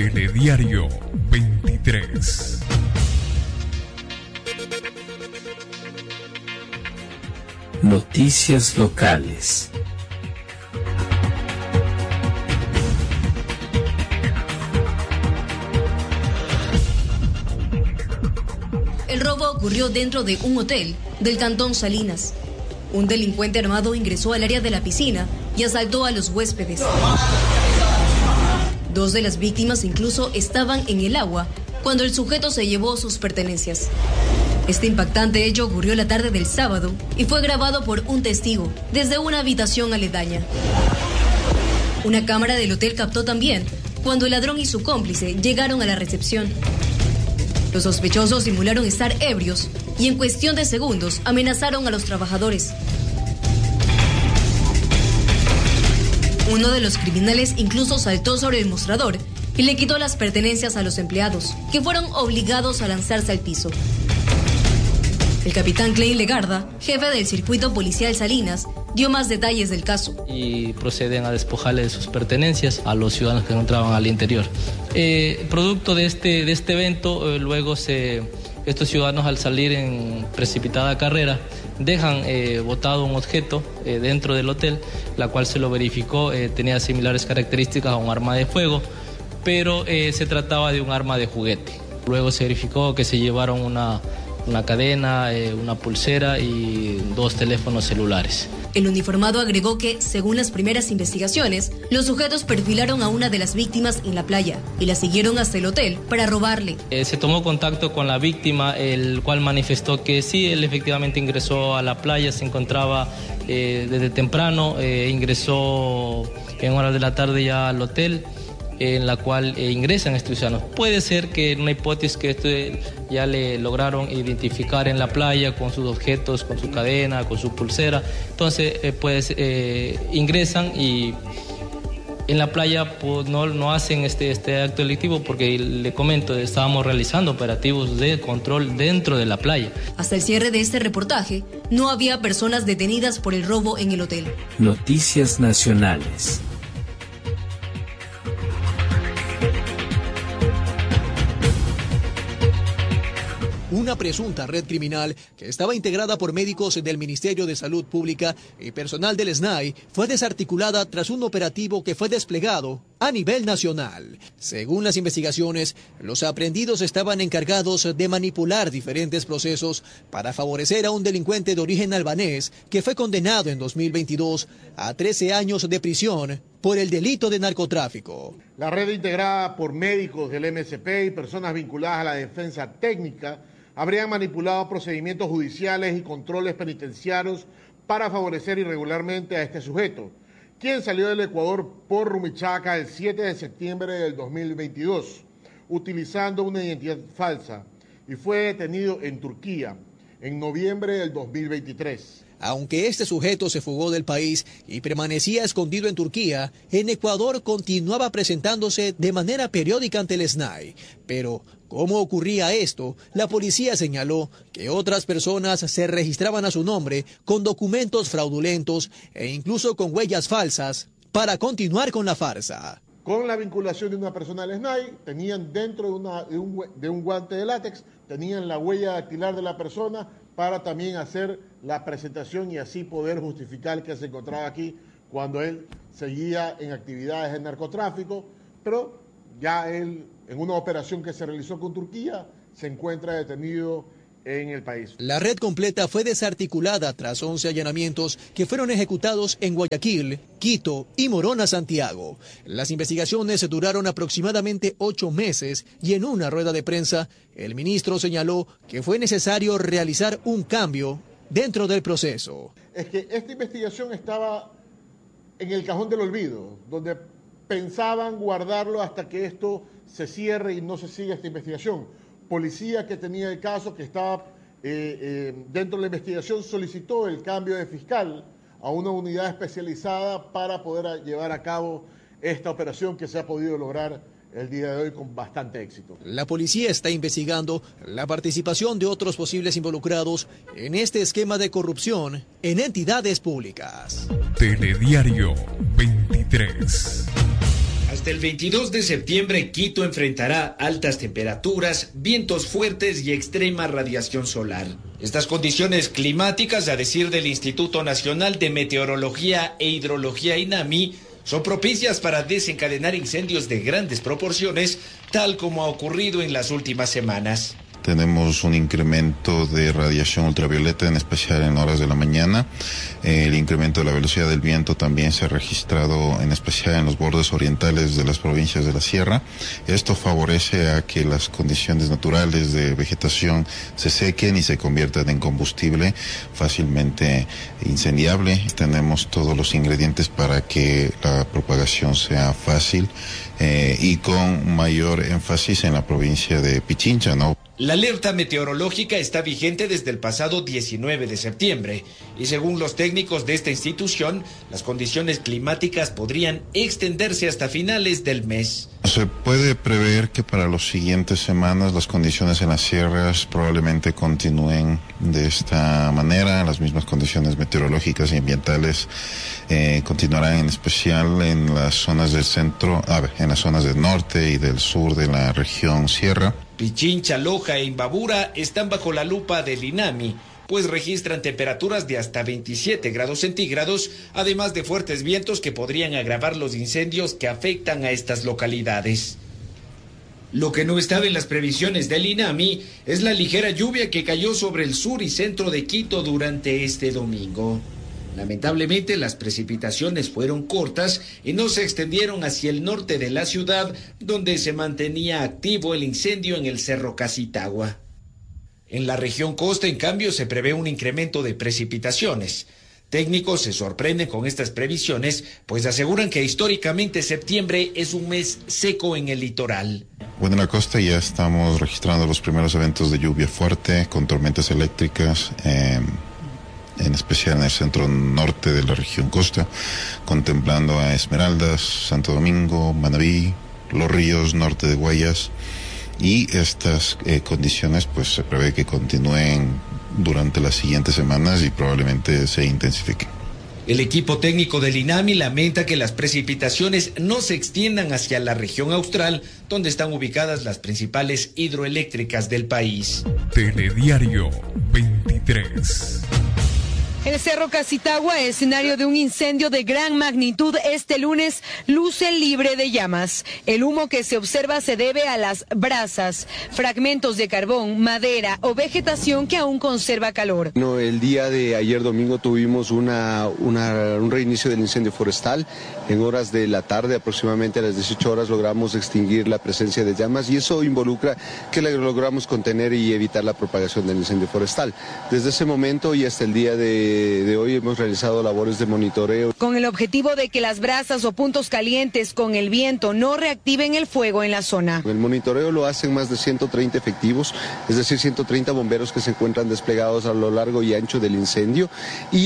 Telediario 23. Noticias locales. El robo ocurrió dentro de un hotel del cantón Salinas. Un delincuente armado ingresó al área de la piscina y asaltó a los huéspedes. Dos de las víctimas incluso estaban en el agua cuando el sujeto se llevó sus pertenencias. Este impactante hecho ocurrió la tarde del sábado y fue grabado por un testigo desde una habitación aledaña. Una cámara del hotel captó también cuando el ladrón y su cómplice llegaron a la recepción. Los sospechosos simularon estar ebrios y en cuestión de segundos amenazaron a los trabajadores. Uno de los criminales incluso saltó sobre el mostrador y le quitó las pertenencias a los empleados, que fueron obligados a lanzarse al piso. El capitán Klein Legarda, jefe del circuito policial Salinas, dio más detalles del caso. Y proceden a despojarle de sus pertenencias a los ciudadanos que entraban al interior. Producto de este evento, luego estos ciudadanos, al salir en precipitada carrera, dejan botado un objeto dentro del hotel, la cual se lo verificó, tenía similares características a un arma de fuego, pero se trataba de un arma de juguete. Luego se verificó que se llevaron una cadena, una pulsera y 2 teléfonos celulares. El uniformado agregó que, según las primeras investigaciones, los sujetos perfilaron a una de las víctimas en la playa y la siguieron hasta el hotel para robarle. Se tomó contacto con la víctima, el cual manifestó que sí, él efectivamente ingresó a la playa, se encontraba desde temprano, ingresó en horas de la tarde ya al hotel, en la cual ingresan estos ciudadanos. Puede ser que en una hipótesis que esto ya le lograron identificar en la playa con sus objetos, con su cadena, con su pulsera. Entonces, ingresan y en la playa pues, no hacen este acto delictivo porque, le comento, estábamos realizando operativos de control dentro de la playa. Hasta el cierre de este reportaje, no había personas detenidas por el robo en el hotel. Noticias nacionales. Una presunta red criminal que estaba integrada por médicos del Ministerio de Salud Pública y personal del SNAI fue desarticulada tras un operativo que fue desplegado a nivel nacional. Según las investigaciones, los aprehendidos estaban encargados de manipular diferentes procesos para favorecer a un delincuente de origen albanés que fue condenado en 2022 a 13 años de prisión por el delito de narcotráfico. La red integrada por médicos del MSP y personas vinculadas a la defensa técnica habrían manipulado procedimientos judiciales y controles penitenciarios para favorecer irregularmente a este sujeto, quien salió del Ecuador por Rumichaca el 7 de septiembre del 2022, utilizando una identidad falsa, y fue detenido en Turquía en noviembre del 2023. Aunque este sujeto se fugó del país y permanecía escondido en Turquía, en Ecuador continuaba presentándose de manera periódica ante el SNAI. Pero, ¿cómo ocurría esto? La policía señaló que otras personas se registraban a su nombre con documentos fraudulentos e incluso con huellas falsas para continuar con la farsa. Con la vinculación de una persona al SNAI, tenían dentro de un guante de látex, tenían la huella dactilar de la persona para también hacer la presentación y así poder justificar que se encontraba aquí cuando él seguía en actividades de narcotráfico, pero ya él, en una operación que se realizó con Turquía, se encuentra detenido en el país. La red completa fue desarticulada tras 11 allanamientos que fueron ejecutados en Guayaquil, Quito y Morona, Santiago. Las investigaciones duraron aproximadamente 8 meses y en una rueda de prensa, el ministro señaló que fue necesario realizar un cambio dentro del proceso. Es que esta investigación estaba en el cajón del olvido, donde pensaban guardarlo hasta que esto se cierre y no se siga esta investigación. Policía que tenía el caso, que estaba dentro de la investigación, solicitó el cambio de fiscal a una unidad especializada para poder llevar a cabo esta operación que se ha podido lograr el día de hoy con bastante éxito. La policía está investigando la participación de otros posibles involucrados en este esquema de corrupción en entidades públicas. Telediario 23. Hasta el 22 de septiembre, Quito enfrentará altas temperaturas, vientos fuertes y extrema radiación solar. Estas condiciones climáticas, a decir del Instituto Nacional de Meteorología e Hidrología INAMI, son propicias para desencadenar incendios de grandes proporciones, tal como ha ocurrido en las últimas semanas. Tenemos un incremento de radiación ultravioleta, en especial en horas de la mañana. El incremento de la velocidad del viento también se ha registrado, en especial en los bordes orientales de las provincias de la sierra. Esto favorece a que las condiciones naturales de vegetación se sequen y se conviertan en combustible fácilmente incendiable. Tenemos todos los ingredientes para que la propagación sea fácil y con mayor énfasis en la provincia de Pichincha, ¿no? La alerta meteorológica está vigente desde el pasado 19 de septiembre y según los técnicos de esta institución, las condiciones climáticas podrían extenderse hasta finales del mes. Se puede prever que para las siguientes semanas las condiciones en las sierras probablemente continúen de esta manera. Las mismas condiciones meteorológicas y ambientales continuarán, en especial en las zonas del centro, en las zonas del norte y del sur de la región sierra. Pichincha, Loja e Imbabura están bajo la lupa del INAMI, pues registran temperaturas de hasta 27 grados centígrados, además de fuertes vientos que podrían agravar los incendios que afectan a estas localidades. Lo que no estaba en las previsiones del INAMI es la ligera lluvia que cayó sobre el sur y centro de Quito durante este domingo. Lamentablemente, las precipitaciones fueron cortas y no se extendieron hacia el norte de la ciudad, donde se mantenía activo el incendio en el Cerro Casitagua. En la región costa, en cambio, se prevé un incremento de precipitaciones. Técnicos se sorprenden con estas previsiones, pues aseguran que históricamente septiembre es un mes seco en el litoral. Bueno, en la costa ya estamos registrando los primeros eventos de lluvia fuerte, con tormentas eléctricas, en especial en el centro norte de la región costa, contemplando a Esmeraldas, Santo Domingo, Manabí, Los Ríos, norte de Guayas, y estas condiciones pues se prevé que continúen durante las siguientes semanas y probablemente se intensifiquen. El equipo técnico del INAMI lamenta que las precipitaciones no se extiendan hacia la región austral, donde están ubicadas las principales hidroeléctricas del país. Telediario 23. El Cerro Casitagua, escenario de un incendio de gran magnitud, este lunes luce libre de llamas. El humo que se observa se debe a las brasas, fragmentos de carbón, madera o vegetación que aún conserva calor. No, el día de ayer domingo tuvimos un reinicio del incendio forestal. En horas de la tarde, aproximadamente a las 18 horas, logramos extinguir la presencia de llamas y eso involucra que logramos contener y evitar la propagación del incendio forestal. Desde ese momento y hasta el día de hoy hemos realizado labores de monitoreo. Con el objetivo de que las brasas o puntos calientes con el viento no reactiven el fuego en la zona. El monitoreo lo hacen más de 130 efectivos, es decir, 130 bomberos que se encuentran desplegados a lo largo y ancho del incendio y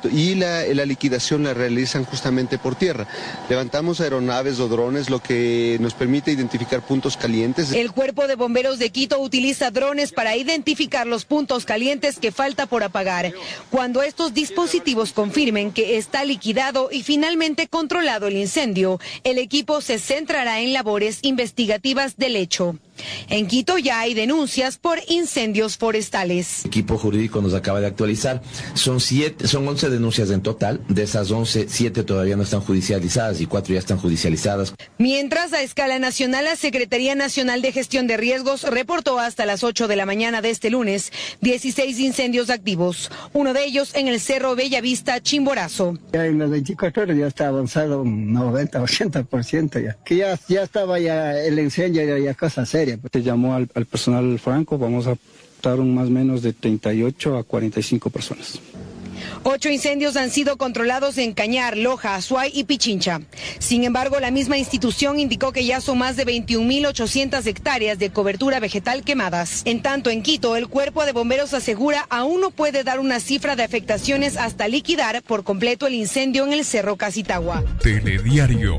la liquidación la realizan justamente por tierra. Levantamos aeronaves o drones, lo que nos permite identificar puntos calientes. El Cuerpo de Bomberos de Quito utiliza drones para identificar los puntos calientes que falta por apagar. Cuando estos dispositivos confirmen que está liquidado y finalmente controlado el incendio, el equipo se centrará en labores investigativas del hecho. En Quito ya hay denuncias por incendios forestales. El equipo jurídico nos acaba de actualizar. Son 11 denuncias en total. De esas 11, 7 todavía no están judicializadas y 4 ya están judicializadas. Mientras, a escala nacional, la Secretaría Nacional de Gestión de Riesgos reportó hasta las 8 de la mañana de este lunes 16 incendios activos. Uno de ellos en el Cerro Bellavista, Chimborazo. Ya en las 24 horas ya está avanzado un 90-80% ya. Que ya estaba ya el incendio, ya cosa seria. Se llamó al personal franco, vamos a estar más o menos de 38 a 45 personas. 8 incendios han sido controlados en Cañar, Loja, Azuay y Pichincha. Sin embargo, la misma institución indicó que ya son más de 21.800 hectáreas de cobertura vegetal quemadas. En tanto, en Quito, el Cuerpo de Bomberos asegura aún no puede dar una cifra de afectaciones hasta liquidar por completo el incendio en el Cerro Casitagua. Telediario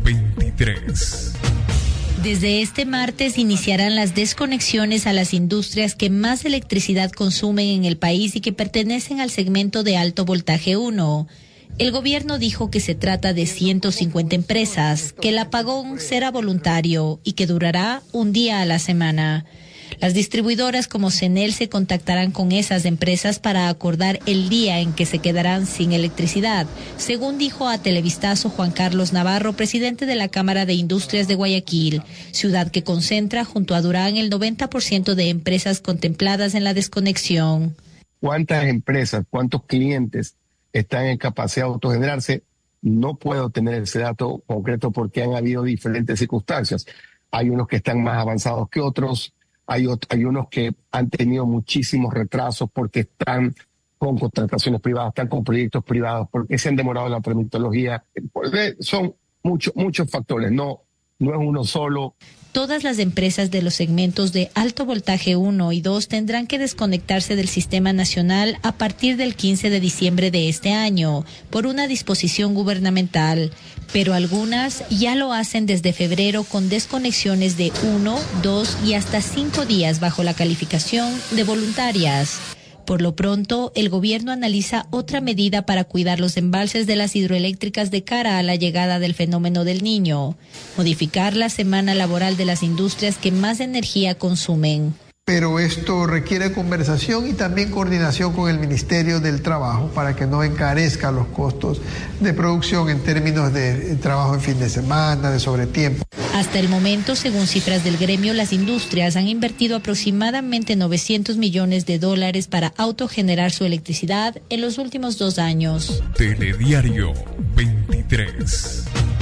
23. Desde este martes iniciarán las desconexiones a las industrias que más electricidad consumen en el país y que pertenecen al segmento de alto voltaje 1. El gobierno dijo que se trata de 150 empresas, que el apagón será voluntario y que durará un día a la semana. Las distribuidoras como Senel se contactarán con esas empresas para acordar el día en que se quedarán sin electricidad, según dijo a Televistazo Juan Carlos Navarro, presidente de la Cámara de Industrias de Guayaquil, ciudad que concentra junto a Durán el 90% de empresas contempladas en la desconexión. ¿Cuántas empresas, cuántos clientes están en capacidad de autogenerarse? No puedo tener ese dato concreto porque han habido diferentes circunstancias. Hay unos que están más avanzados que otros, hay unos que han tenido muchísimos retrasos porque están con contrataciones privadas, están con proyectos privados, porque se han demorado en la permitología. Son muchos factores, no es uno solo. Todas las empresas de los segmentos de alto voltaje 1 y 2 tendrán que desconectarse del sistema nacional a partir del 15 de diciembre de este año, por una disposición gubernamental. Pero algunas ya lo hacen desde febrero con desconexiones de 1, 2 y hasta 5 días bajo la calificación de voluntarias. Por lo pronto, el gobierno analiza otra medida para cuidar los embalses de las hidroeléctricas de cara a la llegada del fenómeno del Niño: modificar la semana laboral de las industrias que más energía consumen. Pero esto requiere conversación y también coordinación con el Ministerio del Trabajo para que no encarezca los costos de producción en términos de trabajo en fin de semana, de sobretiempo. Hasta el momento, según cifras del gremio, las industrias han invertido aproximadamente $900 millones para autogenerar su electricidad en los últimos 2 años. Telediario 23.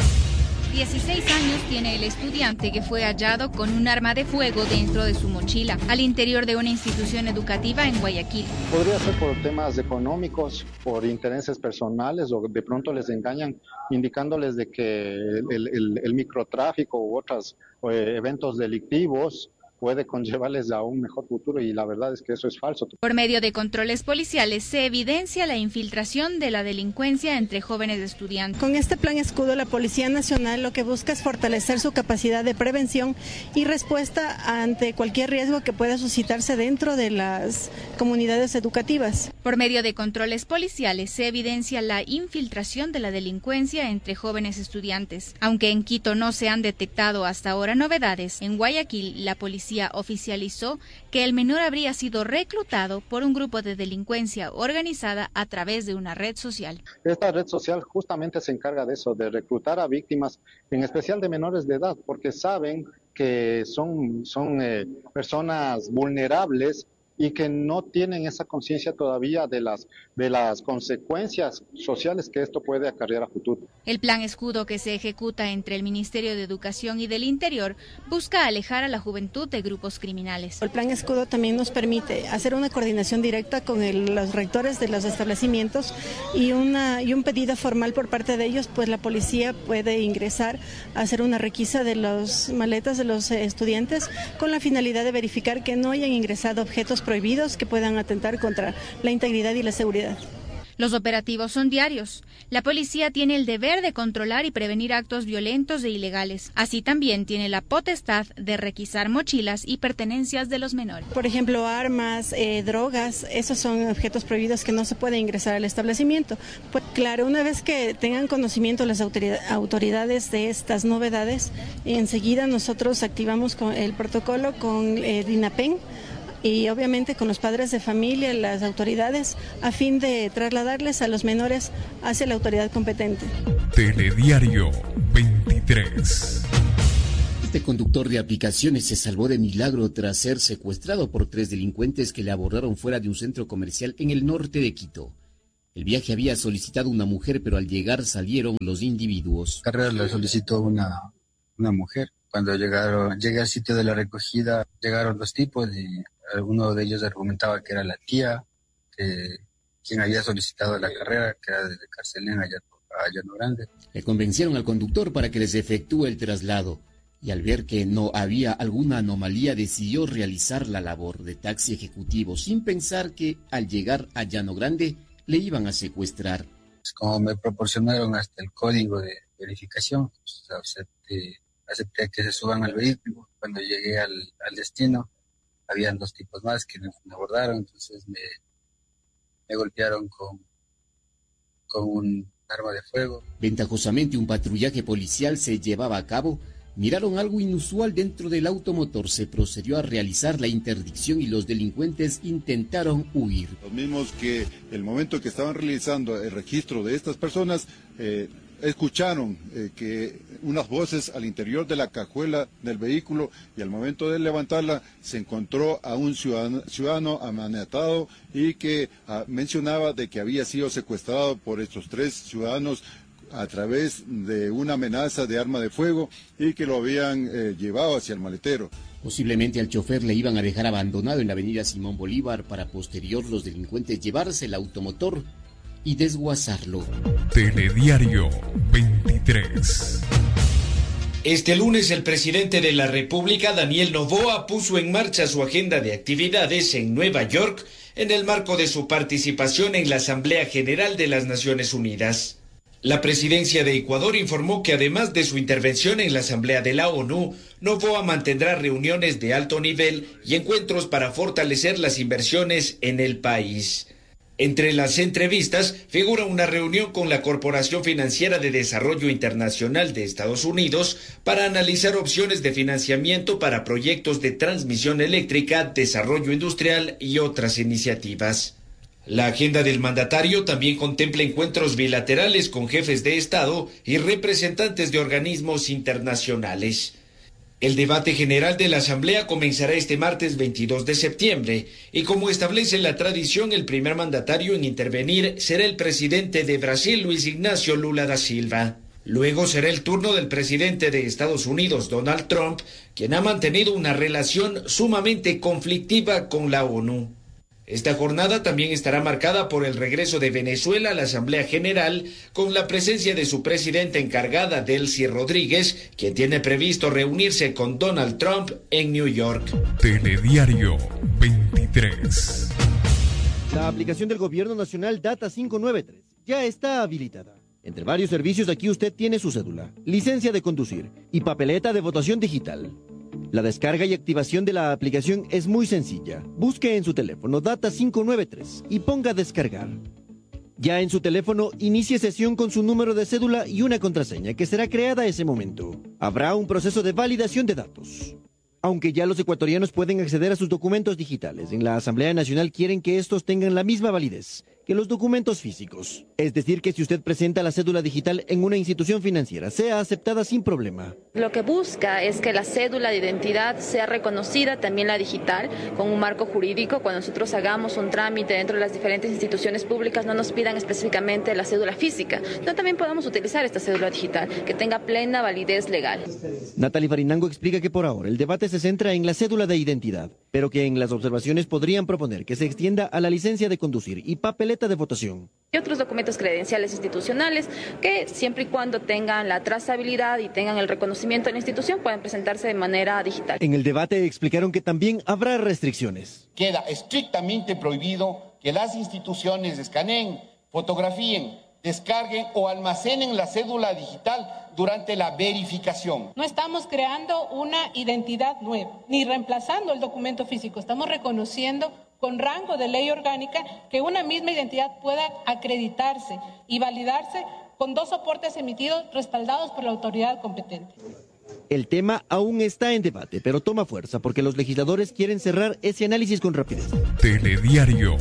16 años tiene el estudiante que fue hallado con un arma de fuego dentro de su mochila, al interior de una institución educativa en Guayaquil. Podría ser por temas económicos, por intereses personales, o de pronto les engañan indicándoles de que el microtráfico u otros eventos delictivos puede conllevarles a un mejor futuro, y la verdad es que eso es falso. Por medio de controles policiales se evidencia la infiltración de la delincuencia entre jóvenes estudiantes. Con este plan escudo, la Policía Nacional lo que busca es fortalecer su capacidad de prevención y respuesta ante cualquier riesgo que pueda suscitarse dentro de las comunidades educativas. Por medio de controles policiales se evidencia la infiltración de la delincuencia entre jóvenes estudiantes. Aunque en Quito no se han detectado hasta ahora novedades, en Guayaquil la policía oficializó que el menor habría sido reclutado por un grupo de delincuencia organizada a través de una red social. Esta red social justamente se encarga de eso, de reclutar a víctimas, en especial de menores de edad, porque saben que son personas vulnerables y que no tienen esa conciencia todavía de las consecuencias sociales que esto puede acarrear a futuro. El plan escudo, que se ejecuta entre el Ministerio de Educación y del Interior, busca alejar a la juventud de grupos criminales. El plan escudo también nos permite hacer una coordinación directa con los rectores de los establecimientos y un pedido formal por parte de ellos, pues la policía puede ingresar a hacer una requisa de las maletas de los estudiantes con la finalidad de verificar que no hayan ingresado objetos prohibidos que puedan atentar contra la integridad y la seguridad. Los operativos son diarios. La policía tiene el deber de controlar y prevenir actos violentos e ilegales. Así también tiene la potestad de requisar mochilas y pertenencias de los menores. Por ejemplo, armas, drogas, esos son objetos prohibidos que no se puede ingresar al establecimiento. Pues claro, una vez que tengan conocimiento las autoridades de estas novedades, enseguida nosotros activamos el protocolo con DINAPEN, y obviamente con los padres de familia, las autoridades, a fin de trasladarles a los menores hacia la autoridad competente. Telediario 23. Este conductor de aplicaciones se salvó de milagro tras ser secuestrado por 3 delincuentes que le abordaron fuera de un centro comercial en el norte de Quito. El viaje había solicitado una mujer, pero al llegar salieron los individuos. La carrera la solicitó una mujer. Cuando llegué al sitio de la recogida, llegaron 2 tipos y uno de ellos argumentaba que era la tía, quien había solicitado la carrera, que era desde Carcelén a Llano Grande. Le convencieron al conductor para que les efectúe el traslado, y al ver que no había alguna anomalía decidió realizar la labor de taxi ejecutivo sin pensar que al llegar a Llano Grande le iban a secuestrar. Como me proporcionaron hasta el código de verificación, pues acepté que se suban al vehículo. Cuando llegué al destino, habían 2 tipos más que me abordaron, entonces me golpearon con arma de fuego. Ventajosamente, un patrullaje policial se llevaba a cabo. Miraron algo inusual dentro del automotor, se procedió a realizar la interdicción y los delincuentes intentaron huir. Los mismos que el momento que estaban realizando el registro de estas personas, escucharon que unas voces al interior de la cajuela del vehículo y al momento de levantarla se encontró a un ciudadano amaniatado y que mencionaba de que había sido secuestrado por estos 3 ciudadanos a través de una amenaza de arma de fuego y que lo habían llevado hacia el maletero. Posiblemente al chofer le iban a dejar abandonado en la avenida Simón Bolívar para posterior los delincuentes llevarse el automotor y desguazarlo. Telediario 23. Este lunes el presidente de la República, Daniel Noboa, puso en marcha su agenda de actividades en Nueva York en el marco de su participación en la Asamblea General de las Naciones Unidas. La presidencia de Ecuador informó que además de su intervención en la Asamblea de la ONU, Noboa mantendrá reuniones de alto nivel y encuentros para fortalecer las inversiones en el país. Entre las entrevistas figura una reunión con la Corporación Financiera de Desarrollo Internacional de Estados Unidos para analizar opciones de financiamiento para proyectos de transmisión eléctrica, desarrollo industrial y otras iniciativas. La agenda del mandatario también contempla encuentros bilaterales con jefes de Estado y representantes de organismos internacionales. El debate general de la Asamblea comenzará este martes 22 de septiembre y como establece la tradición, el primer mandatario en intervenir será el presidente de Brasil, Luis Ignacio Lula da Silva. Luego será el turno del presidente de Estados Unidos, Donald Trump, quien ha mantenido una relación sumamente conflictiva con la ONU. Esta jornada también estará marcada por el regreso de Venezuela a la Asamblea General, con la presencia de su presidenta encargada, Delcy Rodríguez, quien tiene previsto reunirse con Donald Trump en New York. Telediario 23. La aplicación del Gobierno Nacional Data 593 ya está habilitada. Entre varios servicios aquí usted tiene su cédula, licencia de conducir y papeleta de votación digital. La descarga y activación de la aplicación es muy sencilla. Busque en su teléfono Data 593 y ponga descargar. Ya en su teléfono, inicie sesión con su número de cédula y una contraseña que será creada ese momento. Habrá un proceso de validación de datos. Aunque ya los ecuatorianos pueden acceder a sus documentos digitales, en la Asamblea Nacional quieren que estos tengan la misma validez que los documentos físicos. Es decir, que si usted presenta la cédula digital en una institución financiera, sea aceptada sin problema. Lo que busca es que la cédula de identidad sea reconocida, también la digital, con un marco jurídico. Cuando nosotros hagamos un trámite dentro de las diferentes instituciones públicas, no nos pidan específicamente la cédula física, no también podamos utilizar esta cédula digital, que tenga plena validez legal. Natalie Farinango explica que por ahora el debate se centra en la cédula de identidad, pero que en las observaciones podrían proponer que se extienda a la licencia de conducir y papeleta de votación. Y otros documentos credenciales institucionales que siempre y cuando tengan la trazabilidad y tengan el reconocimiento de la institución pueden presentarse de manera digital. En el debate explicaron que también habrá restricciones. Queda estrictamente prohibido que las instituciones escaneen, fotografíen, descarguen o almacenen la cédula digital durante la verificación. No estamos creando una identidad nueva, ni reemplazando el documento físico. Estamos reconociendo con rango de ley orgánica que una misma identidad pueda acreditarse y validarse con 2 soportes emitidos respaldados por la autoridad competente. El tema aún está en debate, pero toma fuerza porque los legisladores quieren cerrar ese análisis con rapidez. Telediario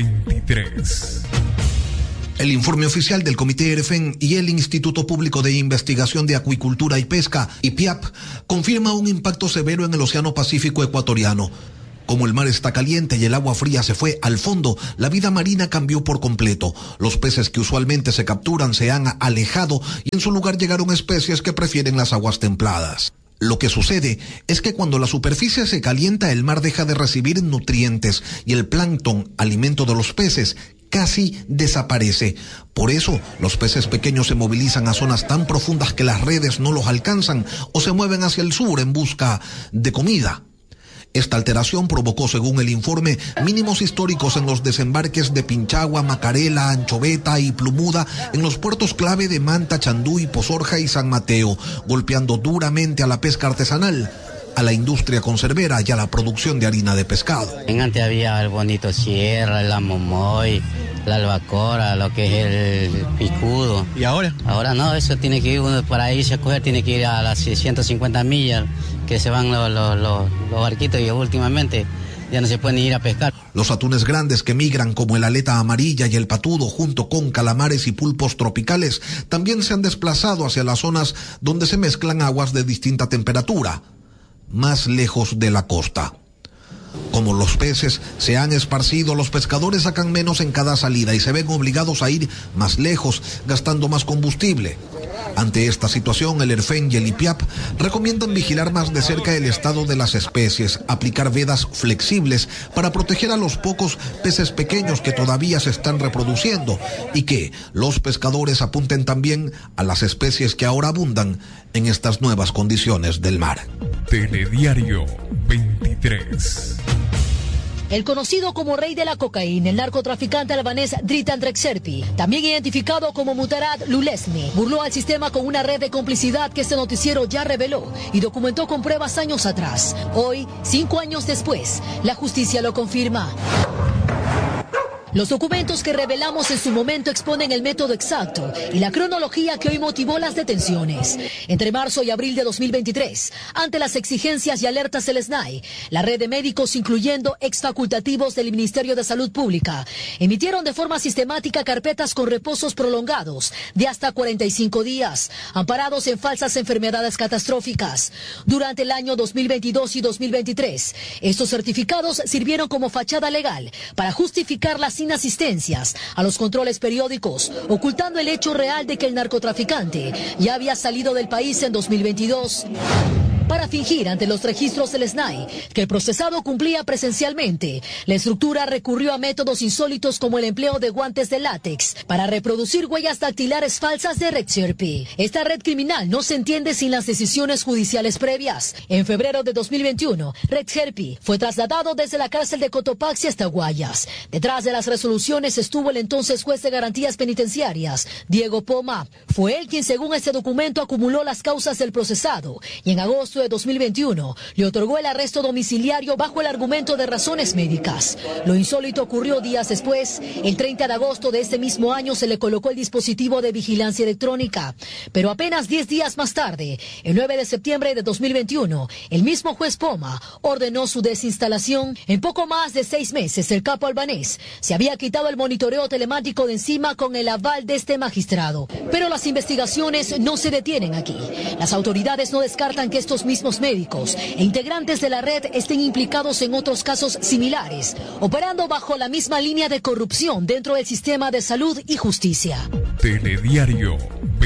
23. El informe oficial del Comité EREFEN y el Instituto Público de Investigación de Acuicultura y Pesca, IPIAP, confirma un impacto severo en el Océano Pacífico ecuatoriano. Como el mar está caliente y el agua fría se fue al fondo, la vida marina cambió por completo. Los peces que usualmente se capturan se han alejado y en su lugar llegaron especies que prefieren las aguas templadas. Lo que sucede es que cuando la superficie se calienta, el mar deja de recibir nutrientes y el plancton, alimento de los peces, casi desaparece. Por eso, los peces pequeños se movilizan a zonas tan profundas que las redes no los alcanzan o se mueven hacia el sur en busca de comida. Esta alteración provocó, según el informe, mínimos históricos en los desembarques de Pinchagua, Macarela, Anchoveta y Plumuda en los puertos clave de Manta, Chandú, Pozorja y San Mateo, golpeando duramente a la pesca artesanal, a la industria conservera y a la producción de harina de pescado. Antes había el bonito Sierra, la Momoy, la albacora, lo que es el picudo. ¿Y ahora? Ahora no, eso tiene que ir uno, para irse a coger tiene que ir a las 150 millas, que se van los barquitos, y últimamente ya no se pueden ir a pescar. Los atunes grandes que migran, como el aleta amarilla y el patudo, junto con calamares y pulpos tropicales, también se han desplazado hacia las zonas donde se mezclan aguas de distinta temperatura, más lejos de la costa. Como los peces se han esparcido, los pescadores sacan menos en cada salida y se ven obligados a ir más lejos, gastando más combustible. Ante esta situación, el ERFEN y el IPIAP recomiendan vigilar más de cerca el estado de las especies, aplicar vedas flexibles para proteger a los pocos peces pequeños que todavía se están reproduciendo, y que los pescadores apunten también a las especies que ahora abundan en estas nuevas condiciones del mar. Telediario 23. El conocido como rey de la cocaína, el narcotraficante albanés Dritan Rexerpi, también identificado como Mutarat Lulesni, burló al sistema con una red de complicidad que este noticiero ya reveló y documentó con pruebas años atrás. Hoy, 5 años después, la justicia lo confirma. Los documentos que revelamos en su momento exponen el método exacto y la cronología que hoy motivó las detenciones. Entre marzo y abril de 2023, ante las exigencias y alertas del SNAI, la red de médicos, incluyendo exfacultativos del Ministerio de Salud Pública, emitieron de forma sistemática carpetas con reposos prolongados de hasta 45 días, amparados en falsas enfermedades catastróficas. Durante el año 2022 y 2023, estos certificados sirvieron como fachada legal para justificar las inasistencias a los controles periódicos, ocultando el hecho real de que el narcotraficante ya había salido del país en 2022. Para fingir ante los registros del SNAI que el procesado cumplía presencialmente, la estructura recurrió a métodos insólitos como el empleo de guantes de látex para reproducir huellas dactilares falsas de Rexerpi. Esta red criminal no se entiende sin las decisiones judiciales previas. En febrero de 2021, Rexerpi fue trasladado desde la cárcel de Cotopaxi hasta Guayas. Detrás de las resoluciones estuvo el entonces juez de garantías penitenciarias, Diego Poma. Fue él quien, según este documento, acumuló las causas del procesado y en agosto de 2021 le otorgó el arresto domiciliario bajo el argumento de razones médicas. Lo insólito ocurrió días después. El 30 de agosto de este mismo año se le colocó el dispositivo de vigilancia electrónica. Pero apenas 10 días más tarde, el 9 de septiembre de 2021, el mismo juez Poma ordenó su desinstalación. En poco más de 6 meses, el capo albanés se había quitado el monitoreo telemático de encima con el aval de este magistrado. Pero las investigaciones no se detienen aquí. Las autoridades no descartan que estos mismos médicos e integrantes de la red estén implicados en otros casos similares, operando bajo la misma línea de corrupción dentro del sistema de salud y justicia. Telediario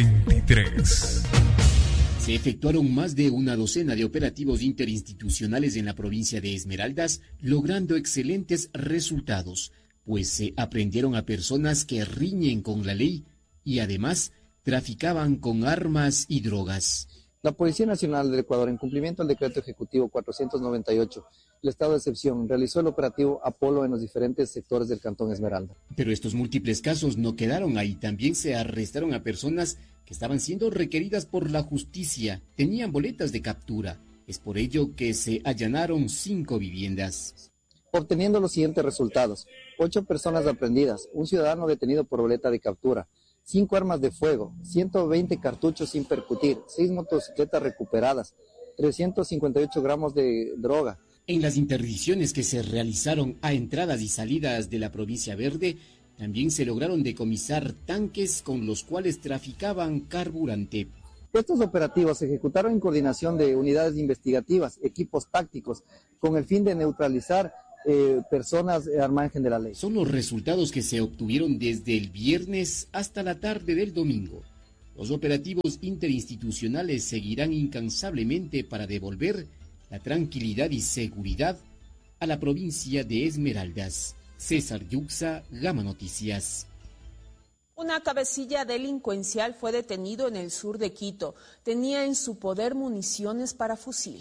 23. Se efectuaron más de una docena de operativos interinstitucionales en la provincia de Esmeraldas, logrando excelentes resultados, pues se aprendieron a personas que riñen con la ley y además traficaban con armas y drogas. La Policía Nacional del Ecuador, en cumplimiento al decreto ejecutivo 498, el estado de excepción, realizó el operativo Apolo en los diferentes sectores del Cantón Esmeralda. Pero estos múltiples casos no quedaron ahí. También se arrestaron a personas que estaban siendo requeridas por la justicia. Tenían boletas de captura. Es por ello que se allanaron 5 viviendas. Obteniendo los siguientes resultados: 8 personas aprendidas, un ciudadano detenido por boleta de captura, 5 armas de fuego, 120 cartuchos sin percutir, 6 motocicletas recuperadas, 358 gramos de droga. En las interdicciones que se realizaron a entradas y salidas de la provincia verde, también se lograron decomisar tanques con los cuales traficaban carburante. Estos operativos se ejecutaron en coordinación de unidades investigativas, equipos tácticos, con el fin de neutralizar personas al margen de la ley. Son los resultados que se obtuvieron desde el viernes hasta la tarde del domingo. Los operativos interinstitucionales seguirán incansablemente para devolver la tranquilidad y seguridad a la provincia de Esmeraldas. César Yuxa, Gama Noticias. Una cabecilla delincuencial fue detenido en el sur de Quito. Tenía en su poder municiones para fusil.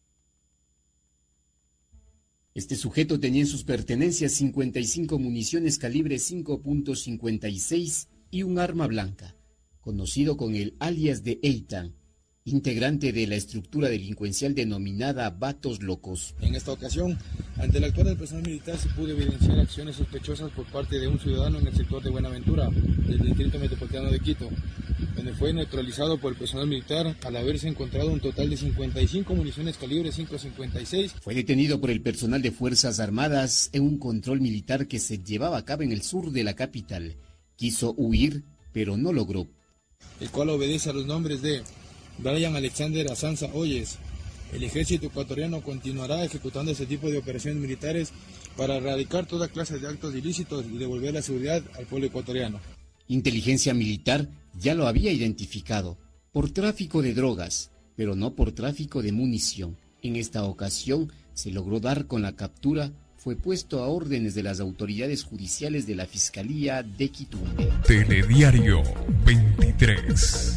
Este sujeto tenía en sus pertenencias 55 municiones calibre 5.56 y un arma blanca, conocido con el alias de Eitan. integrante de la estructura delincuencial denominada Vatos Locos. En esta ocasión, ante el actuar del personal militar, se pudo evidenciar acciones sospechosas por parte de un ciudadano en el sector de Buenaventura, del distrito metropolitano de Quito, donde fue neutralizado por el personal militar al haberse encontrado un total de 55 municiones calibre 5.56. Fue detenido por el personal de Fuerzas Armadas en un control militar que se llevaba a cabo en el sur de la capital. Quiso huir, pero no logró. El cual obedece a los nombres de Brian Alexander Azanza Oyes. El ejército ecuatoriano continuará ejecutando este tipo de operaciones militares para erradicar toda clase de actos ilícitos y devolver la seguridad al pueblo ecuatoriano. Inteligencia militar ya lo había identificado por tráfico de drogas, pero no por tráfico de munición. En esta ocasión se logró dar con la captura. Fue puesto a órdenes de las autoridades judiciales de la Fiscalía de Quitumbe. Telediario 23.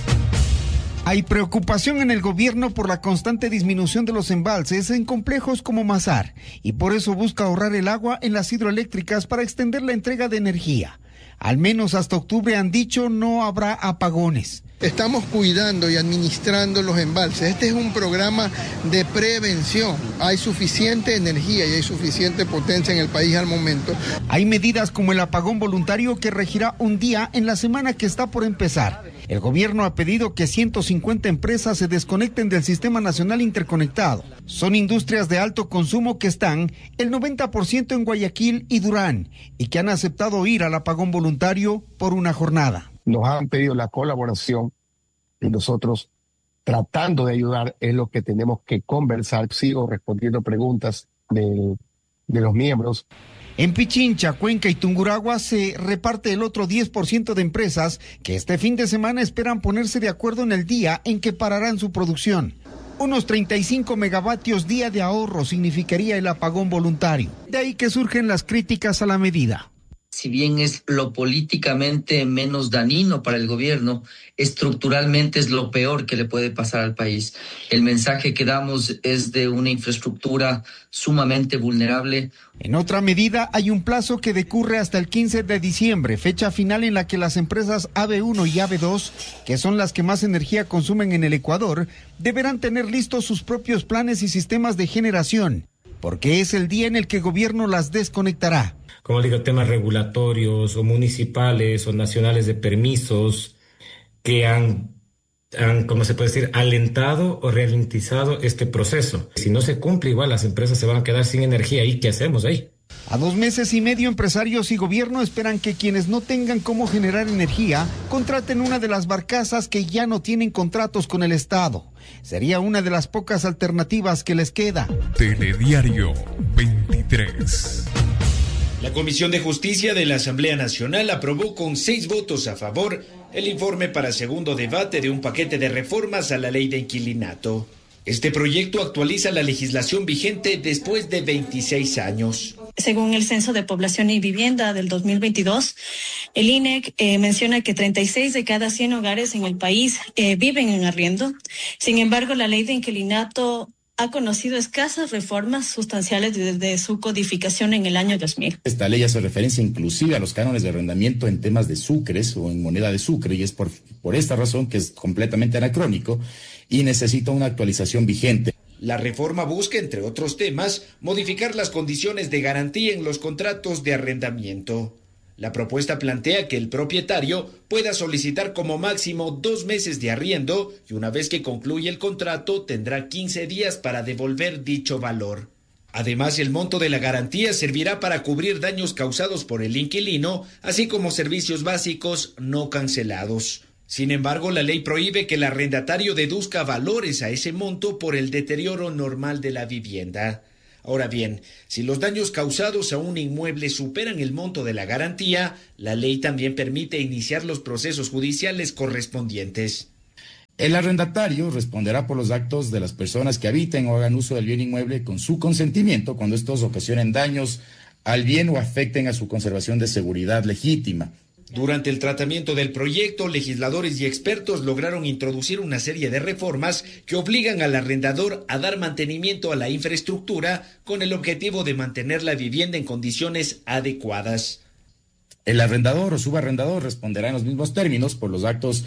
Hay preocupación en el gobierno por la constante disminución de los embalses en complejos como Mazar, y por eso busca ahorrar el agua en las hidroeléctricas para extender la entrega de energía. Al menos hasta octubre, han dicho, no habrá apagones. Estamos cuidando y administrando los embalses. Este es un programa de prevención. Hay suficiente energía y hay suficiente potencia en el país al momento. Hay medidas como el apagón voluntario que regirá un día en la semana que está por empezar. El gobierno ha pedido que 150 empresas se desconecten del Sistema Nacional Interconectado. Son industrias de alto consumo que están el 90% en Guayaquil y Durán y que han aceptado ir al apagón voluntario por una jornada. Nos han pedido la colaboración y nosotros, tratando de ayudar, es lo que tenemos que conversar. Sigo respondiendo preguntas de los miembros. En Pichincha, Cuenca y Tungurahua se reparte el otro 10% de empresas que este fin de semana esperan ponerse de acuerdo en el día en que pararán su producción. Unos 35 megavatios día de ahorro significaría el apagón voluntario. De ahí que surgen las críticas a la medida. Si bien es lo políticamente menos dañino para el gobierno, estructuralmente es lo peor que le puede pasar al país. El mensaje que damos es de una infraestructura sumamente vulnerable. En otra medida, hay un plazo que decurre hasta el 15 de diciembre, fecha final en la que las empresas AB1 y AB2, que son las que más energía consumen en el Ecuador, deberán tener listos sus propios planes y sistemas de generación, porque es el día en el que el gobierno las desconectará. Como digo, temas regulatorios o municipales o nacionales de permisos que han, ¿cómo se puede decir?, alentado o ralentizado este proceso. Si no se cumple, igual las empresas se van a quedar sin energía. ¿Y qué hacemos ahí? A 2 meses y medio, empresarios y gobierno esperan que quienes no tengan cómo generar energía contraten una de las barcazas que ya no tienen contratos con el Estado. Sería una de las pocas alternativas que les queda. Telediario 23. La Comisión de Justicia de la Asamblea Nacional aprobó con 6 votos a favor el informe para segundo debate de un paquete de reformas a la ley de inquilinato. Este proyecto actualiza la legislación vigente después de 26 años. Según el Censo de Población y Vivienda del 2022, el INEC menciona que 36 de cada 100 hogares en el país viven en arriendo. Sin embargo, la ley de inquilinato ha conocido escasas reformas sustanciales desde su codificación en el año 2000. Esta ley hace referencia inclusive a los cánones de arrendamiento en temas de sucres o en moneda de sucre, y es por esta razón que es completamente anacrónico y necesita una actualización vigente. La reforma busca, entre otros temas, modificar las condiciones de garantía en los contratos de arrendamiento. La propuesta plantea que el propietario pueda solicitar como máximo 2 meses de arriendo y una vez que concluye el contrato tendrá 15 días para devolver dicho valor. Además, el monto de la garantía servirá para cubrir daños causados por el inquilino, así como servicios básicos no cancelados. Sin embargo, la ley prohíbe que el arrendatario deduzca valores a ese monto por el deterioro normal de la vivienda. Ahora bien, si los daños causados a un inmueble superan el monto de la garantía, la ley también permite iniciar los procesos judiciales correspondientes. El arrendatario responderá por los actos de las personas que habiten o hagan uso del bien inmueble con su consentimiento cuando estos ocasionen daños al bien o afecten a su conservación de seguridad legítima. Durante el tratamiento del proyecto, legisladores y expertos lograron introducir una serie de reformas que obligan al arrendador a dar mantenimiento a la infraestructura con el objetivo de mantener la vivienda en condiciones adecuadas. El arrendador o subarrendador responderá en los mismos términos por los actos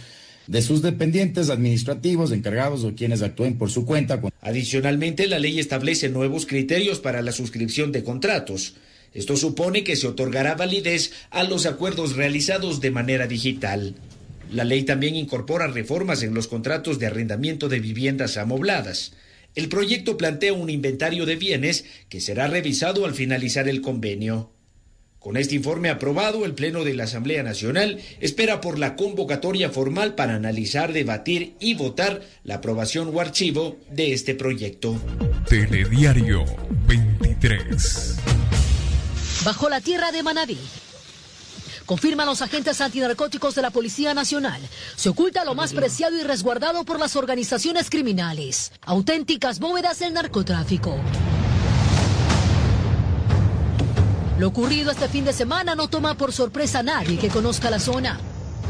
de sus dependientes administrativos, encargados o quienes actúen por su cuenta. Adicionalmente, la ley establece nuevos criterios para la suscripción de contratos. Esto supone que se otorgará validez a los acuerdos realizados de manera digital. La ley también incorpora reformas en los contratos de arrendamiento de viviendas amobladas. El proyecto plantea un inventario de bienes que será revisado al finalizar el convenio. Con este informe aprobado, el Pleno de la Asamblea Nacional espera por la convocatoria formal para analizar, debatir y votar la aprobación o archivo de este proyecto. Telediario 23. Bajo la tierra de Manabí. Confirman los agentes antinarcóticos de la Policía Nacional. Se oculta lo más preciado y resguardado por las organizaciones criminales. Auténticas bóvedas del narcotráfico. Lo ocurrido este fin de semana no toma por sorpresa a nadie que conozca la zona.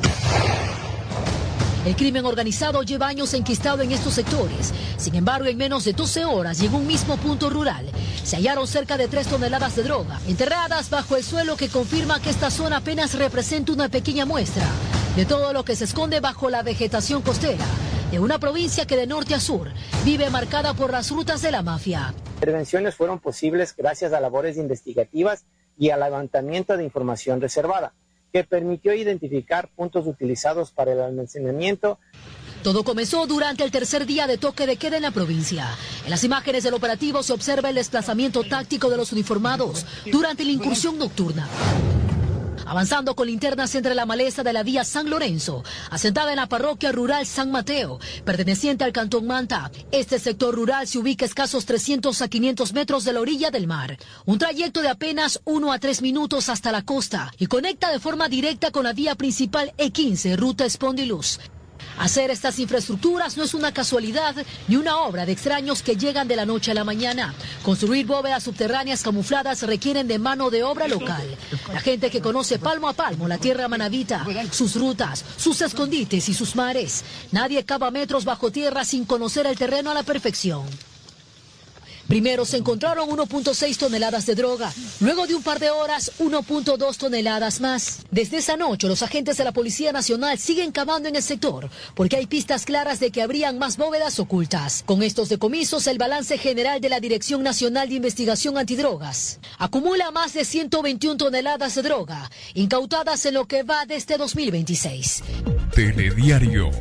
El crimen organizado lleva años enquistado en estos sectores. Sin embargo, en menos de 12 horas y en un mismo punto rural, se hallaron cerca de 3 toneladas de droga, enterradas bajo el suelo, que confirma que esta zona apenas representa una pequeña muestra de todo lo que se esconde bajo la vegetación costera de una provincia que de norte a sur vive marcada por las rutas de la mafia. Intervenciones fueron posibles gracias a labores investigativas y al levantamiento de información reservada, que permitió identificar puntos utilizados para el almacenamiento. Todo comenzó durante el tercer día de toque de queda en la provincia. En las imágenes del operativo se observa el desplazamiento táctico de los uniformados durante la incursión nocturna. Avanzando con linternas entre la maleza de la vía San Lorenzo, asentada en la parroquia rural San Mateo, perteneciente al cantón Manta. Este sector rural se ubica a escasos 300 a 500 metros de la orilla del mar. Un trayecto de apenas 1 a 3 minutos hasta la costa y conecta de forma directa con la vía principal E15, ruta Espondiluz. Hacer estas infraestructuras no es una casualidad ni una obra de extraños que llegan de la noche a la mañana. Construir bóvedas subterráneas camufladas requieren de mano de obra local. La gente que conoce palmo a palmo la tierra manabita, sus rutas, sus escondites y sus mares. Nadie cava metros bajo tierra sin conocer el terreno a la perfección. Primero se encontraron 1.6 toneladas de droga. Luego de un par de horas, 1.2 toneladas más. Desde esa noche, los agentes de la Policía Nacional siguen cavando en el sector, porque hay pistas claras de que habrían más bóvedas ocultas. Con estos decomisos, el balance general de la Dirección Nacional de Investigación Antidrogas acumula más de 121 toneladas de droga, incautadas en lo que va de este 2026. Telediario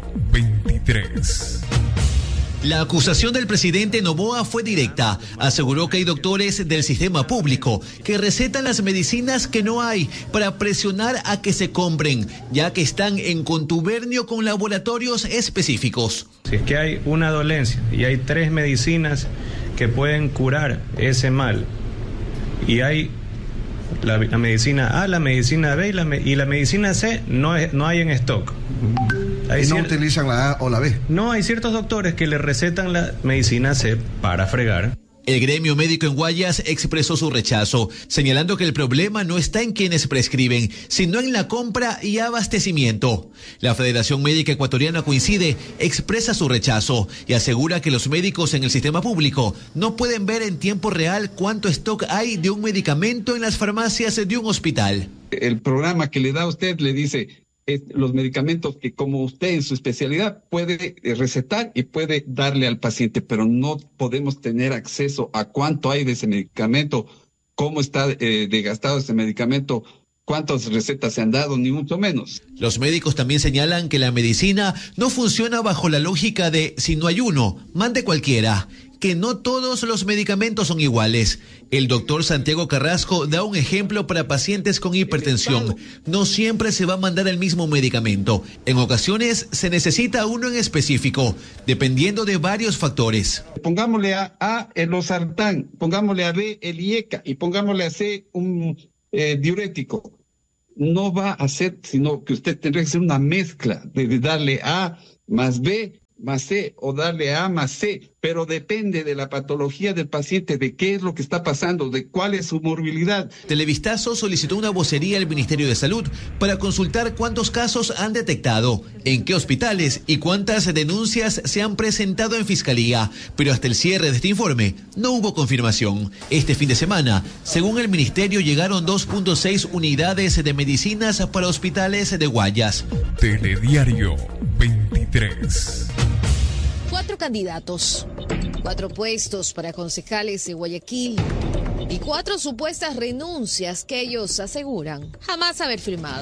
23. La acusación del presidente Noboa fue directa. Aseguró que hay doctores del sistema público que recetan las medicinas que no hay para presionar a que se compren, ya que están en contubernio con laboratorios específicos. Si es que hay una dolencia y hay 3 medicinas que pueden curar ese mal, y hay la medicina A, la medicina B y la medicina C, no hay en stock. ¿Y no utilizan la A o la B? No, hay ciertos doctores que le recetan la medicina C para fregar. El gremio médico en Guayas expresó su rechazo, señalando que el problema no está en quienes prescriben, sino en la compra y abastecimiento. La Federación Médica Ecuatoriana coincide, expresa su rechazo y asegura que los médicos en el sistema público no pueden ver en tiempo real cuánto stock hay de un medicamento en las farmacias de un hospital. El programa que le da a usted le dice los medicamentos que, como usted en su especialidad puede recetar y puede darle al paciente, pero no podemos tener acceso a cuánto hay de ese medicamento, cómo está desgastado ese medicamento, cuántas recetas se han dado, ni mucho menos. Los médicos también señalan que la medicina no funciona bajo la lógica de si no hay uno, mande cualquiera, que no todos los medicamentos son iguales. El doctor Santiago Carrasco da un ejemplo para pacientes con hipertensión. No siempre se va a mandar el mismo medicamento. En ocasiones se necesita uno en específico, dependiendo de varios factores. Pongámosle a A el losartán, pongámosle a B el IECA y pongámosle a C un diurético. No va a ser, sino que usted tendrá que hacer una mezcla de darle A más B más C o darle A más C, pero depende de la patología del paciente, de qué es lo que está pasando, de cuál es su morbilidad. Televistazo solicitó una vocería al Ministerio de Salud para consultar cuántos casos han detectado, en qué hospitales y cuántas denuncias se han presentado en Fiscalía, pero hasta el cierre de este informe no hubo confirmación. Este fin de semana, según el Ministerio, llegaron 2.6 unidades de medicinas para hospitales de Guayas. Telediario 23. 4 candidatos, 4 puestos para concejales de Guayaquil y 4 supuestas renuncias que ellos aseguran jamás haber firmado.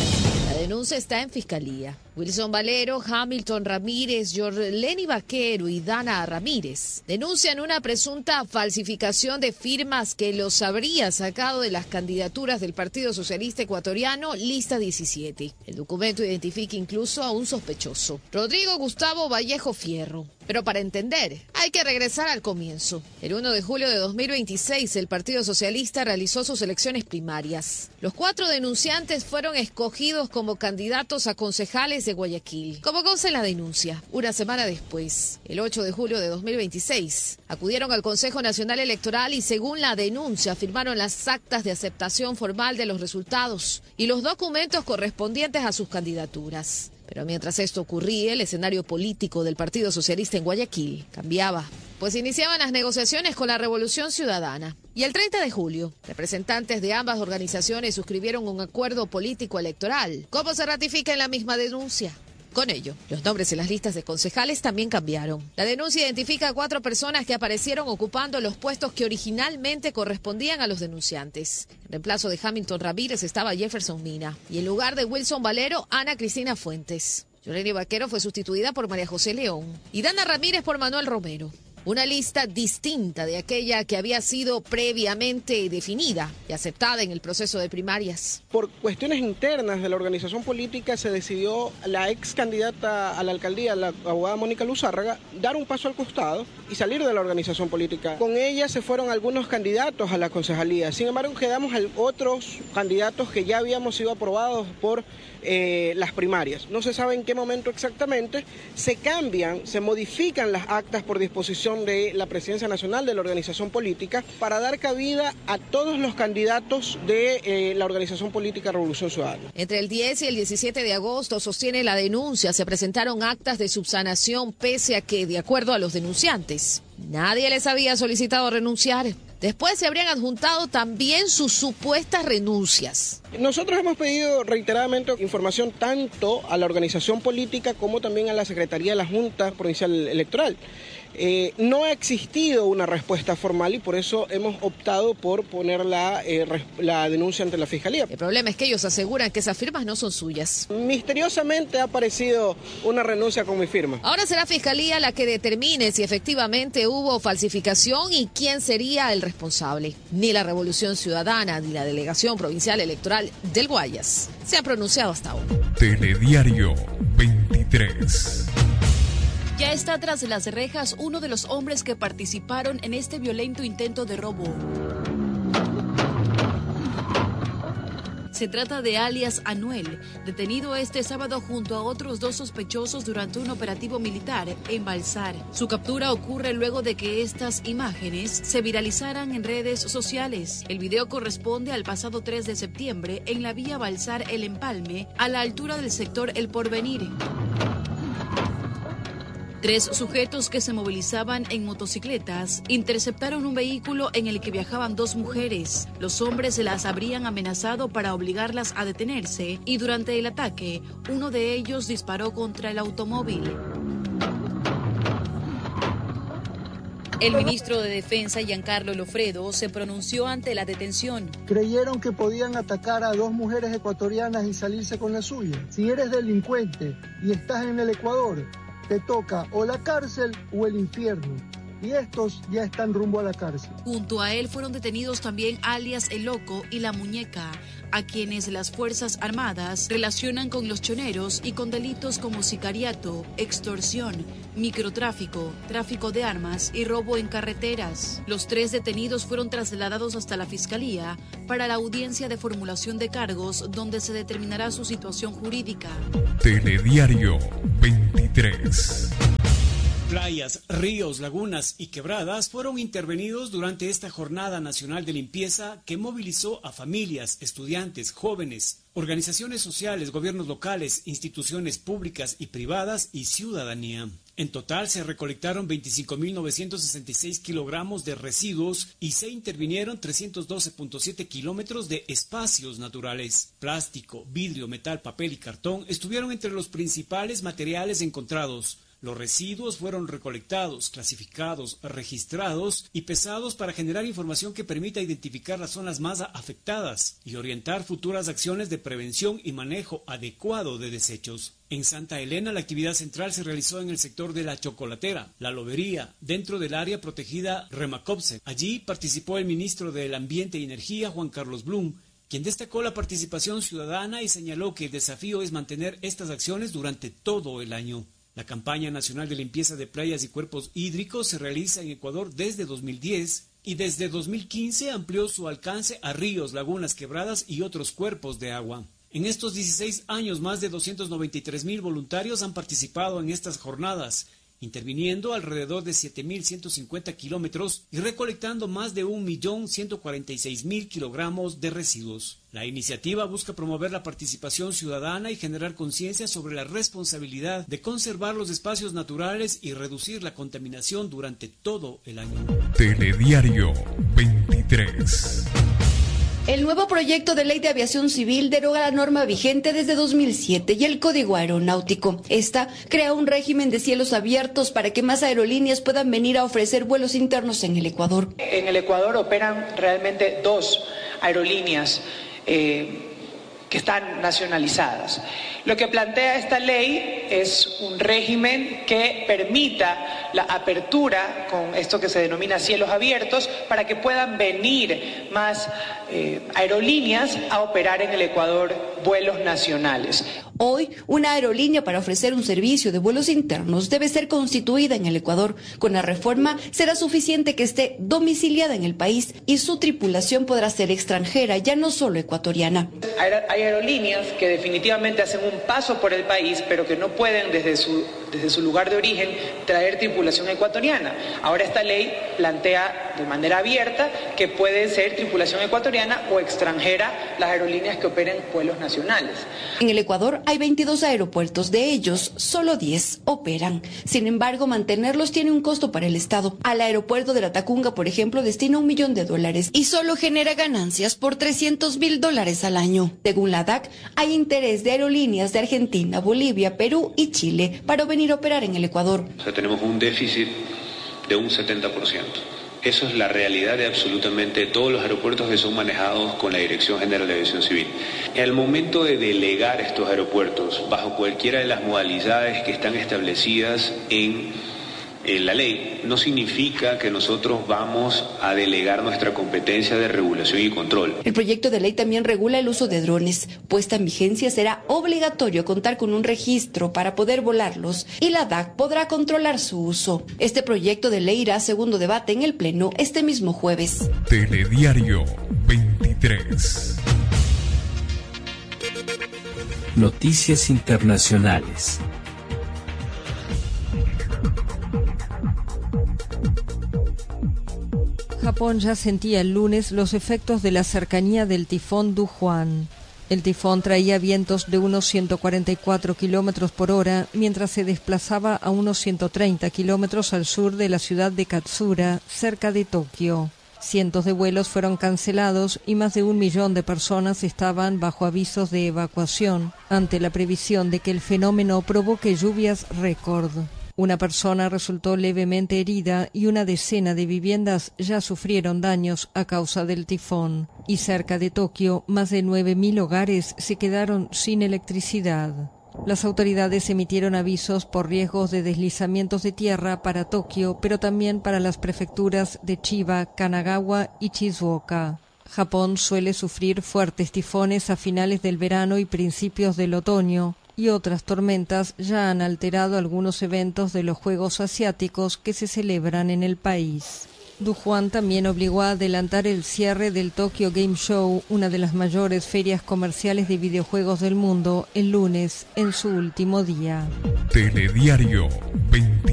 La denuncia está en Fiscalía. Wilson Valero, Hamilton Ramírez, Yorleni Vaquero y Dana Ramírez denuncian una presunta falsificación de firmas que los habría sacado de las candidaturas del Partido Socialista Ecuatoriano, lista 17. El documento identifica incluso a un sospechoso, Rodrigo Gustavo Vallejo Fierro. Pero para entender, hay que regresar al comienzo. El 1 de julio de 2026, el Partido Socialista realizó sus elecciones primarias. Los 4 denunciantes fueron escogidos como candidatos a concejales de Guayaquil. Como consta en la denuncia, una semana después, el 8 de julio de 2026, acudieron al Consejo Nacional Electoral y, según la denuncia, firmaron las actas de aceptación formal de los resultados y los documentos correspondientes a sus candidaturas. Pero mientras esto ocurría, el escenario político del Partido Socialista en Guayaquil cambiaba, pues iniciaban las negociaciones con la Revolución Ciudadana. Y el 30 de julio, representantes de ambas organizaciones suscribieron un acuerdo político electoral, como se ratifica en la misma denuncia. Con ello, los nombres en las listas de concejales también cambiaron. La denuncia identifica a 4 personas que aparecieron ocupando los puestos que originalmente correspondían a los denunciantes. En reemplazo de Hamilton Ramírez estaba Jefferson Mina y en lugar de Wilson Valero, Ana Cristina Fuentes. Yorleni Vaquero fue sustituida por María José León y Dana Ramírez por Manuel Romero. Una lista distinta de aquella que había sido previamente definida y aceptada en el proceso de primarias. Por cuestiones internas de la organización política se decidió la ex candidata a la alcaldía, la abogada Mónica Luzárraga, dar un paso al costado y salir de la organización política. Con ella se fueron algunos candidatos a la concejalía. Sin embargo, quedamos otros candidatos que ya habíamos sido aprobados por las primarias. No se sabe en qué momento exactamente se cambian, se modifican las actas por disposición de la Presidencia Nacional de la organización política para dar cabida a todos los candidatos de la organización política Revolución Ciudadana. Entre el 10 y el 17 de agosto, sostiene la denuncia, se presentaron actas de subsanación pese a que, de acuerdo a los denunciantes, nadie les había solicitado renunciar. Después se habrían adjuntado también sus supuestas renuncias. Nosotros hemos pedido reiteradamente información tanto a la organización política como también a la Secretaría de la Junta Provincial Electoral. No ha existido una respuesta formal y por eso hemos optado por poner la denuncia ante la Fiscalía. El problema es que ellos aseguran que esas firmas no son suyas. Misteriosamente ha aparecido una renuncia con mi firma. Ahora será Fiscalía la que determine si efectivamente hubo falsificación y quién sería el responsable. Ni la Revolución Ciudadana ni la Delegación Provincial Electoral del Guayas se han pronunciado hasta ahora. Telediario 23. Ya está tras las rejas uno de los hombres que participaron en este violento intento de robo. Se trata de alias Anuel, detenido este sábado junto a otros 2 sospechosos durante un operativo militar en Balsar. Su captura ocurre luego de que estas imágenes se viralizaran en redes sociales. El video corresponde al pasado 3 de septiembre en la vía Balsar El Empalme, a la altura del sector El Porvenir. 3 sujetos que se movilizaban en motocicletas interceptaron un vehículo en el que viajaban 2 mujeres. Los hombres se las habrían amenazado para obligarlas a detenerse y durante el ataque, uno de ellos disparó contra el automóvil. El ministro de Defensa, Giancarlo Lofredo, se pronunció ante la detención. Creyeron que podían atacar a 2 mujeres ecuatorianas y salirse con la suya. Si eres delincuente y estás en el Ecuador, te toca o la cárcel o el infierno. Y estos ya están rumbo a la cárcel. Junto a él fueron detenidos también alias El Loco y La Muñeca, a quienes las Fuerzas Armadas relacionan con los choneros y con delitos como sicariato, extorsión, microtráfico, tráfico de armas y robo en carreteras. Los 3 detenidos fueron trasladados hasta la Fiscalía para la audiencia de formulación de cargos, donde se determinará su situación jurídica. Telediario 23. Playas, ríos, lagunas y quebradas fueron intervenidos durante esta Jornada Nacional de Limpieza que movilizó a familias, estudiantes, jóvenes, organizaciones sociales, gobiernos locales, instituciones públicas y privadas y ciudadanía. En total se recolectaron 25.966 kilogramos de residuos y se intervinieron 312.7 kilómetros de espacios naturales. Plástico, vidrio, metal, papel y cartón estuvieron entre los principales materiales encontrados. Los residuos fueron recolectados, clasificados, registrados y pesados para generar información que permita identificar las zonas más afectadas y orientar futuras acciones de prevención y manejo adecuado de desechos. En Santa Elena, la actividad central se realizó en el sector de la Chocolatera, la Lobería, dentro del área protegida Remacopse. Allí participó el ministro del Ambiente y Energía, Juan Carlos Blum, quien destacó la participación ciudadana y señaló que el desafío es mantener estas acciones durante todo el año. La campaña nacional de limpieza de playas y cuerpos hídricos se realiza en Ecuador desde 2010 y desde 2015 amplió su alcance a ríos, lagunas, quebradas y otros cuerpos de agua. En estos 16 años, más de 293.000 voluntarios han participado en estas jornadas, interviniendo alrededor de 7.150 kilómetros y recolectando más de 1.146.000 kilogramos de residuos. La iniciativa busca promover la participación ciudadana y generar conciencia sobre la responsabilidad de conservar los espacios naturales y reducir la contaminación durante todo el año. Telediario 23. El nuevo proyecto de ley de aviación civil deroga la norma vigente desde 2007 y el Código Aeronáutico. Esta crea un régimen de cielos abiertos para que más aerolíneas puedan venir a ofrecer vuelos internos en el Ecuador. En el Ecuador operan realmente 2 aerolíneas que están nacionalizadas. Lo que plantea esta ley es un régimen que permita la apertura con esto que se denomina cielos abiertos para que puedan venir más aerolíneas a operar en el Ecuador vuelos nacionales. Hoy, una aerolínea para ofrecer un servicio de vuelos internos debe ser constituida en el Ecuador. Con la reforma será suficiente que esté domiciliada en el país y su tripulación podrá ser extranjera, ya no solo ecuatoriana. Hay aerolíneas que definitivamente hacen un paso por el país, pero que no pueden desde su lugar de origen traer tripulación ecuatoriana. Ahora esta ley plantea de manera abierta que puede ser tripulación ecuatoriana o extranjera las aerolíneas que operen vuelos nacionales. En el Ecuador hay 22 aeropuertos, de ellos solo 10 operan. Sin embargo, mantenerlos tiene un costo para el Estado. Al aeropuerto de La Tacunga, por ejemplo, destina $1 millón y solo genera ganancias por $300.000 al año. Según la DAC, hay interés de aerolíneas de Argentina, Bolivia, Perú y Chile para venir a operar en el Ecuador. O sea, tenemos un déficit de un 70%. Eso es la realidad de absolutamente todos los aeropuertos que son manejados con la Dirección General de Aviación Civil. Al momento de delegar estos aeropuertos bajo cualquiera de las modalidades que están establecidas en la ley, no significa que nosotros vamos a delegar nuestra competencia de regulación y control. El proyecto de ley también regula el uso de drones. Puesta en vigencia, será obligatorio contar con un registro para poder volarlos y la DAC podrá controlar su uso. Este proyecto de ley irá a segundo debate en el Pleno este mismo jueves. Telediario 23. Noticias internacionales. Japón ya sentía el lunes los efectos de la cercanía del tifón Dujuan. El tifón traía vientos de unos 144 kilómetros por hora mientras se desplazaba a unos 130 kilómetros al sur de la ciudad de Katsura, cerca de Tokio. Cientos de vuelos fueron cancelados y más de 1 millón de personas estaban bajo avisos de evacuación ante la previsión de que el fenómeno provoque lluvias récord. Una persona resultó levemente herida y una decena de viviendas ya sufrieron daños a causa del tifón. Y cerca de Tokio, más de 9.000 hogares se quedaron sin electricidad. Las autoridades emitieron avisos por riesgos de deslizamientos de tierra para Tokio, pero también para las prefecturas de Chiba, Kanagawa y Shizuoka. Japón suele sufrir fuertes tifones a finales del verano y principios del otoño, y otras tormentas ya han alterado algunos eventos de los Juegos Asiáticos que se celebran en el país. Dujuan también obligó a adelantar el cierre del Tokyo Game Show, una de las mayores ferias comerciales de videojuegos del mundo, el lunes, en su último día. Telediario 23.